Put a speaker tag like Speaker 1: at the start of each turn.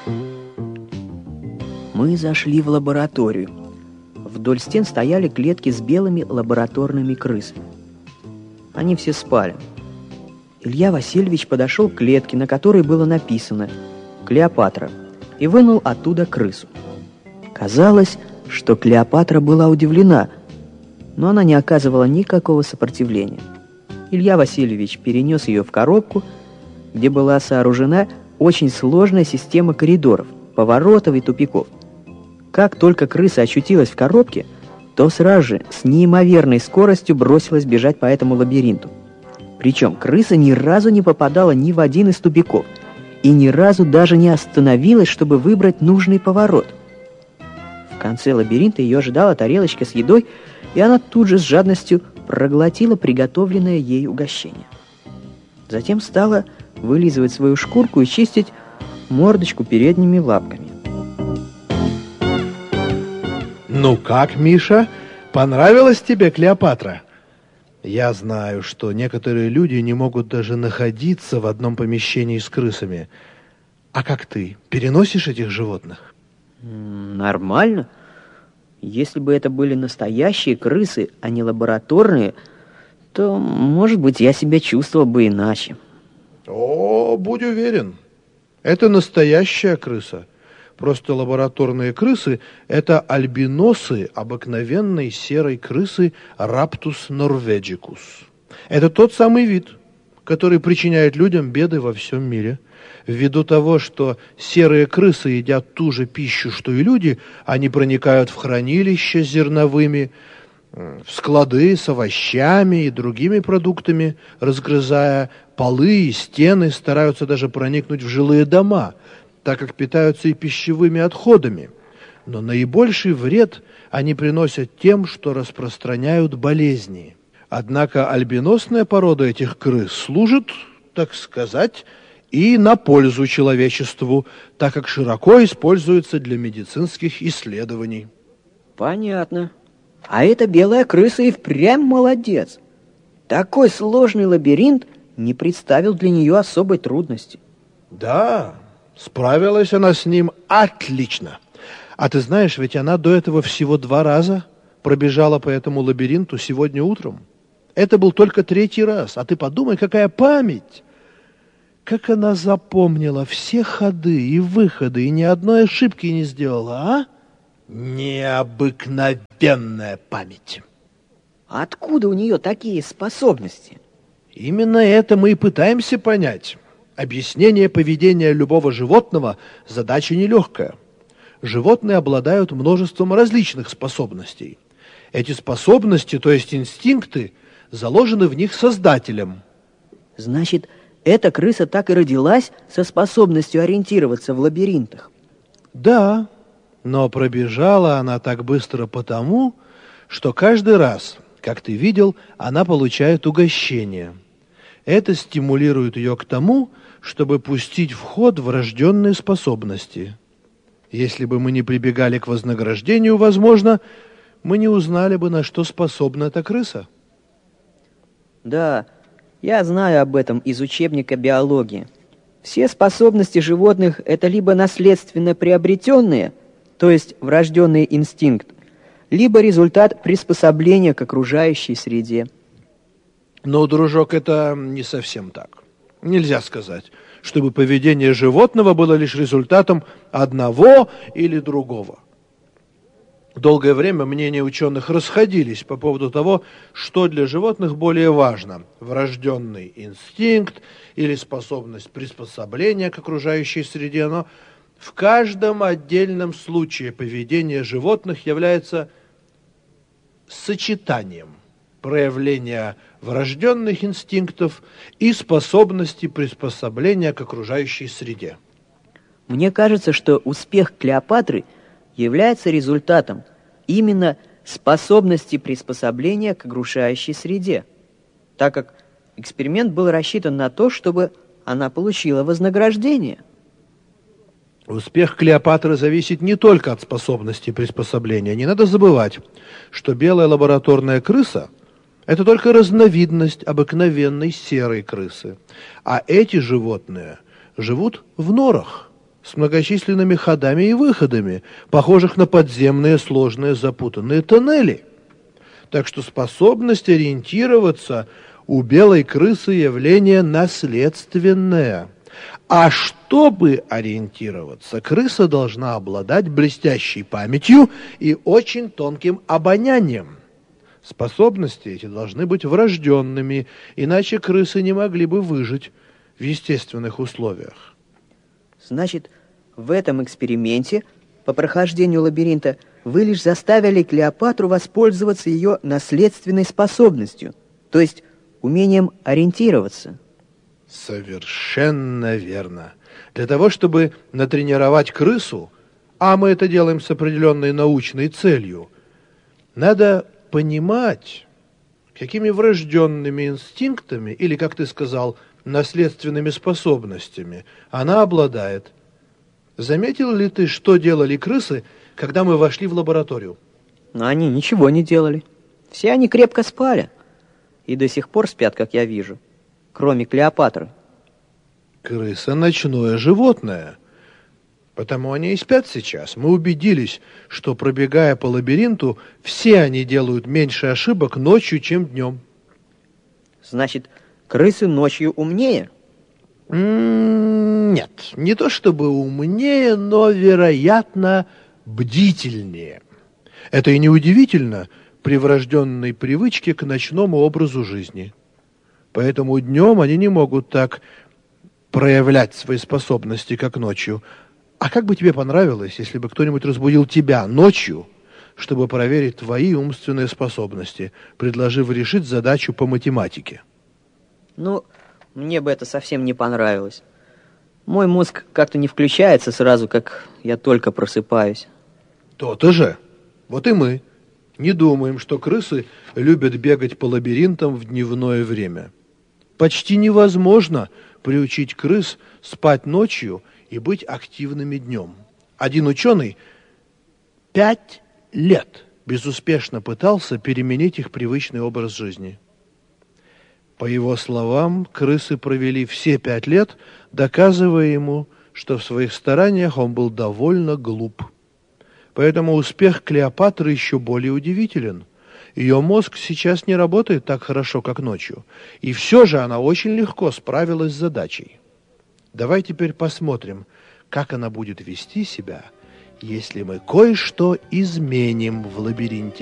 Speaker 1: Мы зашли в лабораторию. Вдоль стен стояли клетки с белыми лабораторными крысами. Они все спали. Илья Васильевич подошел к клетке, на которой было написано «Клеопатра», и вынул оттуда крысу. Казалось, что Клеопатра была удивлена, но она не оказывала никакого сопротивления. Илья Васильевич перенес ее в коробку, где была сооружена очень сложная система коридоров, поворотов и тупиков. Как только крыса очутилась в коробке, то сразу же с неимоверной скоростью бросилась бежать по этому лабиринту. Причем крыса ни разу не попадала ни в один из тупиков и ни разу даже не остановилась, чтобы выбрать нужный поворот. В конце лабиринта ее ожидала тарелочка с едой, и она тут же с жадностью проглотила приготовленное ей угощение. Затем стала вылизывать свою шкурку и чистить мордочку передними лапками.
Speaker 2: Ну как, Миша, понравилась тебе Клеопатра? Я знаю, что некоторые люди не могут даже находиться в одном помещении с крысами. А как ты, переносишь этих животных?
Speaker 1: Нормально. Если бы это были настоящие крысы, а не лабораторные, то, может быть, я себя чувствовал бы иначе.
Speaker 2: О, будь уверен, это настоящая крыса. Просто лабораторные крысы – это альбиносы обыкновенной серой крысы Raptus norvegicus. Это тот самый вид, который причиняет людям беды во всем мире. Ввиду того, что серые крысы едят ту же пищу, что и люди, они проникают в хранилища с зерновыми, в склады с овощами и другими продуктами, разгрызая полы и стены, стараются даже проникнуть в жилые дома, так как питаются и пищевыми отходами. Но наибольший вред они приносят тем, что распространяют болезни. Однако альбиносная порода этих крыс служит, так сказать, и на пользу человечеству, так как широко используется для медицинских исследований.
Speaker 1: Понятно. А эта белая крыса и впрямь молодец. Такой сложный лабиринт не представил для нее особой трудности.
Speaker 2: Да, справилась она с ним отлично. А ты знаешь, ведь она до этого всего 2 раза пробежала по этому лабиринту сегодня утром. Это был только 3-й раз. А ты подумай, какая память! Как она запомнила все ходы и выходы, и ни одной ошибки не сделала, а? Необыкновенная память.
Speaker 1: Откуда у нее такие способности?
Speaker 2: Именно это мы и пытаемся понять. Объяснение поведения любого животного – задача нелегкая. Животные обладают множеством различных способностей. Эти способности, то есть инстинкты, заложены в них Создателем.
Speaker 1: Значит, эта крыса так и родилась со способностью ориентироваться в лабиринтах?
Speaker 2: Да, но пробежала она так быстро потому, что каждый раз, как ты видел, она получает угощение. Это стимулирует ее к тому, чтобы пустить в ход врожденные способности. Если бы мы не прибегали к вознаграждению, возможно, мы не узнали бы, на что способна эта крыса.
Speaker 1: Да, я знаю об этом из учебника биологии. Все способности животных – это либо наследственно приобретенные, то есть врожденный инстинкт, либо результат приспособления к окружающей среде.
Speaker 2: Но, дружок, это не совсем так. Нельзя сказать, чтобы поведение животного было лишь результатом одного или другого. Долгое время мнения ученых расходились по поводу того, что для животных более важно – врожденный инстинкт или способность приспособления к окружающей среде. Но в каждом отдельном случае поведение животных является сочетанием проявления врожденных инстинктов и способности приспособления к окружающей среде.
Speaker 1: Мне кажется, что успех Клеопатры является результатом именно способности приспособления к окружающей среде, так как эксперимент был рассчитан на то, чтобы она получила вознаграждение.
Speaker 2: Успех Клеопатры зависит не только от способности приспособления. Не надо забывать, что белая лабораторная крыса – это только разновидность обыкновенной серой крысы. А эти животные живут в норах, с многочисленными ходами и выходами, похожих на подземные сложные запутанные тоннели. Так что способность ориентироваться у белой крысы явление наследственное. А чтобы ориентироваться, крыса должна обладать блестящей памятью и очень тонким обонянием. Способности эти должны быть врожденными, иначе крысы не могли бы выжить в естественных условиях.
Speaker 1: Значит, в этом эксперименте по прохождению лабиринта вы лишь заставили Клеопатру воспользоваться ее наследственной способностью, то есть умением ориентироваться.
Speaker 2: Совершенно верно. Для того, чтобы натренировать крысу, а мы это делаем с определенной научной целью, надо понимать, какими врожденными инстинктами, или, как ты сказал, наследственными способностями она обладает. Заметил ли ты, что делали крысы, когда мы вошли в лабораторию?
Speaker 1: Но они ничего не делали. Все они крепко спали. И до сих пор спят, как я вижу. Кроме Клеопатры.
Speaker 2: Крыса — ночное животное. Потому они и спят сейчас. Мы убедились, что, пробегая по лабиринту, все они делают меньше ошибок ночью, чем днем.
Speaker 1: Значит, крысы ночью умнее?
Speaker 2: Нет, не то чтобы умнее, но, вероятно, бдительнее. Это и не удивительно при врожденной привычке к ночному образу жизни. Поэтому днем они не могут так проявлять свои способности, как ночью. А как бы тебе понравилось, если бы кто-нибудь разбудил тебя ночью, чтобы проверить твои умственные способности, предложив решить задачу по математике?
Speaker 1: Ну, мне бы это совсем не понравилось. Мой мозг как-то не включается сразу, как я только просыпаюсь.
Speaker 2: То-то же. Вот и мы не думаем, что крысы любят бегать по лабиринтам в дневное время. Почти невозможно приучить крыс спать ночью и быть активными днем. Один ученый 5 лет безуспешно пытался переменить их привычный образ жизни. По его словам, крысы провели все 5 лет, доказывая ему, что в своих стараниях он был довольно глуп. Поэтому успех Клеопатры еще более удивителен. Ее мозг сейчас не работает так хорошо, как ночью. И все же она очень легко справилась с задачей. Давай теперь посмотрим, как она будет вести себя, если мы кое-что изменим в лабиринте.